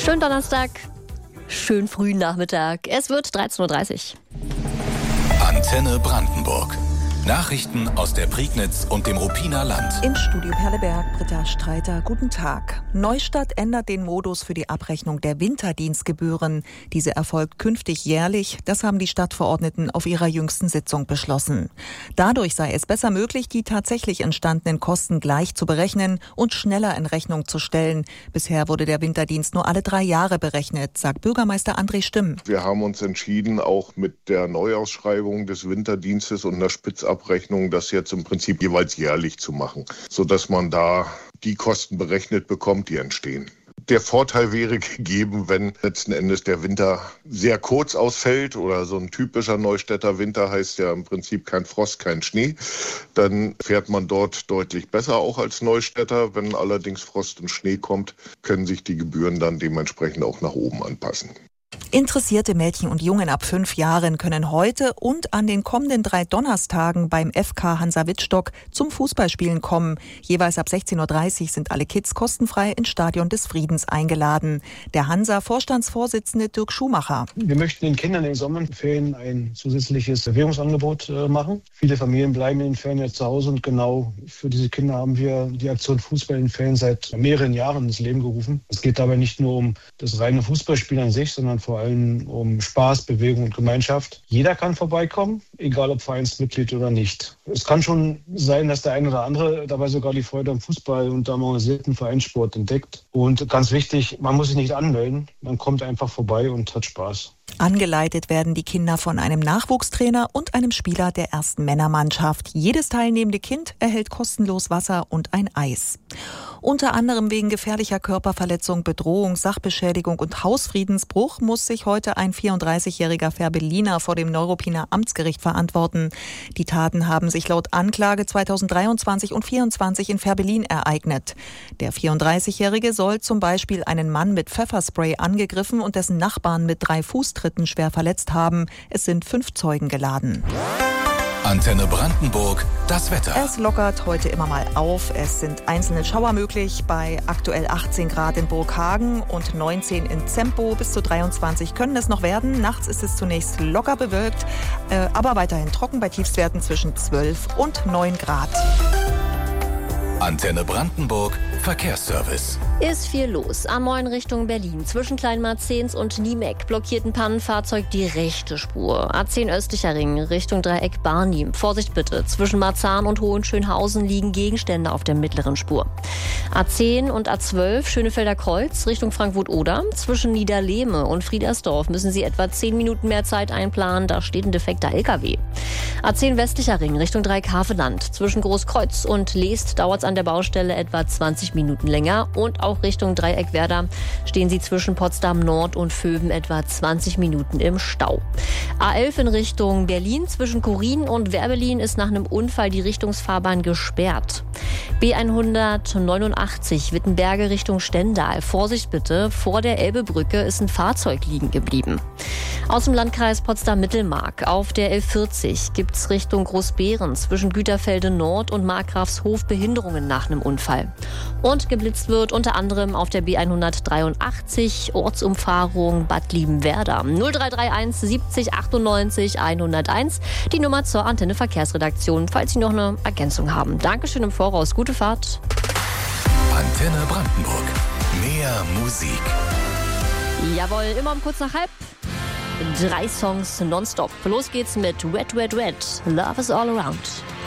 Schönen Donnerstag, schönen frühen Nachmittag. Es wird 13.30 Uhr. Antenne Brandenburg. Nachrichten aus der Prignitz und dem Ruppiner Land. Im Studio Perleberg, Britta Streiter, guten Tag. Neustadt ändert den Modus für die Abrechnung der Winterdienstgebühren. Diese erfolgt künftig jährlich. Das haben die Stadtverordneten auf ihrer jüngsten Sitzung beschlossen. Dadurch sei es besser möglich, die tatsächlich entstandenen Kosten gleich zu berechnen und schneller in Rechnung zu stellen. Bisher wurde der Winterdienst nur alle 3 Jahre berechnet, sagt Bürgermeister André Stimm. Wir haben uns entschieden, auch mit der Neuausschreibung des Winterdienstes und einer Spitzabrechnung das jetzt im Prinzip jeweils jährlich zu machen, sodass man da die Kosten berechnet bekommt, die entstehen. Der Vorteil wäre gegeben, wenn letzten Endes der Winter sehr kurz ausfällt oder so ein typischer Neustädter Winter heißt ja im Prinzip kein Frost, kein Schnee. Dann fährt man dort deutlich besser auch als Neustädter. Wenn allerdings Frost und Schnee kommt, können sich die Gebühren dann dementsprechend auch nach oben anpassen. Interessierte Mädchen und Jungen ab 5 Jahren können heute und an den kommenden 3 Donnerstagen beim FK Hansa Wittstock zum Fußballspielen kommen. Jeweils ab 16.30 Uhr sind alle Kids kostenfrei ins Stadion des Friedens eingeladen. Der Hansa-Vorstandsvorsitzende Dirk Schumacher. Wir möchten den Kindern in den Sommerferien ein zusätzliches Bewegungsangebot machen. Viele Familien bleiben in den Ferien jetzt zu Hause und genau für diese Kinder haben wir die Aktion Fußball in den Ferien seit mehreren Jahren ins Leben gerufen. Es geht dabei nicht nur um das reine Fußballspiel an sich, sondern vor allem um Spaß, Bewegung und Gemeinschaft. Jeder kann vorbeikommen, egal ob Vereinsmitglied oder nicht. Es kann schon sein, dass der eine oder andere dabei sogar die Freude am Fußball und am organisierten Vereinssport entdeckt. Und ganz wichtig, man muss sich nicht anmelden, man kommt einfach vorbei und hat Spaß. Angeleitet werden die Kinder von einem Nachwuchstrainer und einem Spieler der ersten Männermannschaft. Jedes teilnehmende Kind erhält kostenlos Wasser und ein Eis. Unter anderem wegen gefährlicher Körperverletzung, Bedrohung, Sachbeschädigung und Hausfriedensbruch muss sich heute ein 34-jähriger Fährberliner vor dem Neuruppiner Amtsgericht verantworten. Die Taten haben sich laut Anklage 2023 und 2024 in Fährberlin ereignet. Der 34-jährige soll zum Beispiel einen Mann mit Pfefferspray angegriffen und dessen Nachbarn mit 3 Fußtritten schwer verletzt haben. Es sind 5 Zeugen geladen. Antenne Brandenburg, das Wetter. Es lockert heute immer mal auf. Es sind einzelne Schauer möglich bei aktuell 18 Grad in Burghagen und 19 in Zempo. Bis zu 23 können es noch werden. Nachts ist es zunächst locker bewölkt, aber weiterhin trocken bei Tiefstwerten zwischen 12 und 9 Grad. Antenne Brandenburg, Verkehrsservice. Ist viel los. A9 Richtung Berlin. Zwischen Kleinmarzens und Niemeck blockiert ein Pannenfahrzeug die rechte Spur. A10 östlicher Ring Richtung Dreieck Barnim. Vorsicht bitte. Zwischen Marzahn und Hohenschönhausen liegen Gegenstände auf der mittleren Spur. A10 und A12 Schönefelder Kreuz Richtung Frankfurt-Oder. Zwischen Niederlehme und Friedersdorf müssen Sie etwa 10 Minuten mehr Zeit einplanen. Da steht ein defekter LKW. A10 westlicher Ring Richtung Dreieck-Haveland. Zwischen Großkreuz und Leest dauert es an der Baustelle etwa 20 Minuten länger. Und auch Richtung Dreieck Werder stehen Sie zwischen Potsdam Nord und Vöwen etwa 20 Minuten im Stau. A11 in Richtung Berlin zwischen Korin und Werbelin ist nach einem Unfall die Richtungsfahrbahn gesperrt. B189 Wittenberge Richtung Stendal. Vorsicht bitte, vor der Elbebrücke ist ein Fahrzeug liegen geblieben. Aus dem Landkreis Potsdam-Mittelmark auf der L40 gibt's Richtung Großbeeren zwischen Güterfelde Nord und Markgrafshof Behinderungen nach einem Unfall. Und geblitzt wird unter anderem auf der B183 Ortsumfahrung Bad Liebenwerda. 0331 70 98 101 die Nummer zur Antenne Verkehrsredaktion, falls Sie noch eine Ergänzung haben. Dankeschön im Voraus, gute Fahrt. Antenne Brandenburg, mehr Musik. Jawohl, immer um kurz nach halb. 3 Songs nonstop. Los geht's mit Wet, Wet, Wet. Love is all around.